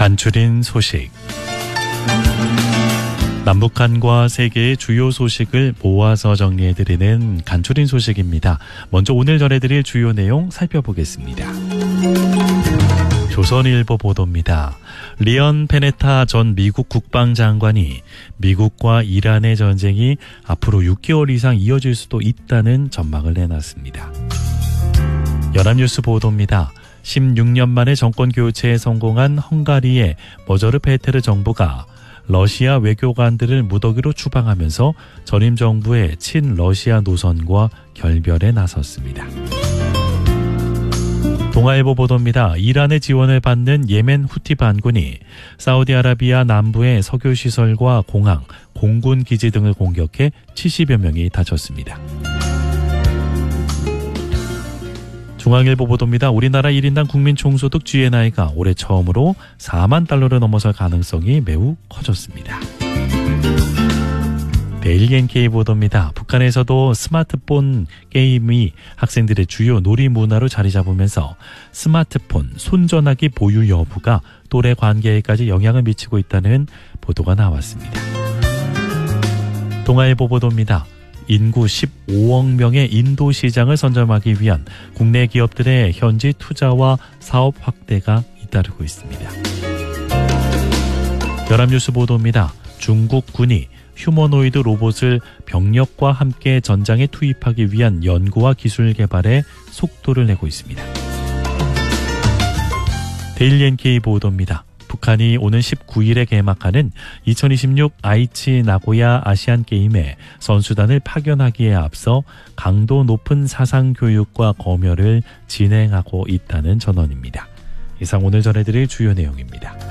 간추린 소식. 남북한과 세계의 주요 소식을 모아서 정리해드리는 간추린 소식입니다. 먼저 오늘 전해드릴 주요 내용 살펴보겠습니다. 조선일보 보도입니다. 리언 페네타 전 미국 국방장관이 미국과 이란의 전쟁이 앞으로 6개월 이상 이어질 수도 있다는 전망을 내놨습니다. 연합뉴스 보도입니다. 16년 만에 정권 교체에 성공한 헝가리의 머저르 페테르 정부가 러시아 외교관들을 무더기로 추방하면서 전임 정부의 친러시아 노선과 결별에 나섰습니다. 동아일보 보도입니다. 이란의 지원을 받는 예멘 후티 반군이 사우디아라비아 남부의 석유시설과 공항, 공군 기지 등을 공격해 70여 명이 다쳤습니다. 중앙일보 보도입니다. 우리나라 1인당 국민총소득 GNI가 올해 처음으로 4만 달러를 넘어설 가능성이 매우 커졌습니다. 데일리 NK 보도입니다. 북한에서도 스마트폰 게임이 학생들의 주요 놀이 문화로 자리 잡으면서 스마트폰, 손전화기 보유 여부가 또래 관계에까지 영향을 미치고 있다는 보도가 나왔습니다. 동아일보 보도입니다. 인구 15억 명의 인도 시장을 선점하기 위한 국내 기업들의 현지 투자와 사업 확대가 잇따르고 있습니다. 연합뉴스 보도입니다. 중국 군이 휴머노이드 로봇을 병력과 함께 전장에 투입하기 위한 연구와 기술 개발에 속도를 내고 있습니다. 데일리 NK 보도입니다. 북한이 오는 19일에 개막하는 2026 아이치 나고야 아시안게임에 선수단을 파견하기에 앞서 강도 높은 사상교육과 검열을 진행하고 있다는 전언입니다. 이상 오늘 전해드릴 주요 내용입니다.